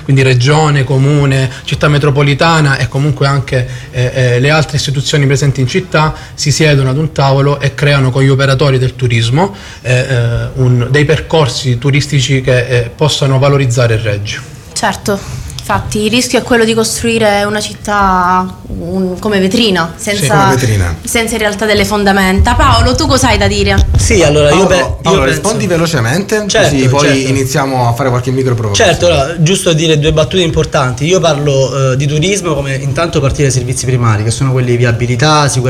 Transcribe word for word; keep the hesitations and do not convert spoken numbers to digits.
quindi regione, comune, città metropolitana e comunque anche eh, eh, le altre istituzioni presenti in città si siedono ad un tavolo e creano con gli operatori del turismo eh, eh, un, dei percorsi turistici che eh, possano valorizzare il Reggio. Certo. Infatti il rischio è quello di costruire una città un, come vetrina, senza, sì, come vetrina, senza in realtà delle fondamenta. Paolo, tu cosa hai da dire? Sì, allora Paolo, io, pe- Paolo io rispondi penso... velocemente, certo, così poi certo. iniziamo a fare qualche micro provocazione. Certo, allora, giusto dire due battute importanti. Io parlo eh, di turismo come intanto partire dai servizi primari, che sono quelli di viabilità, sicurezza